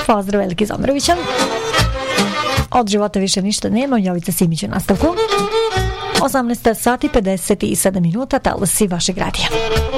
Pozdrav veliki Zomrovića. Od života više ništa nema. Jovica Simić u nastavku. 18 sati 57 minuta, talasi vašeg radija.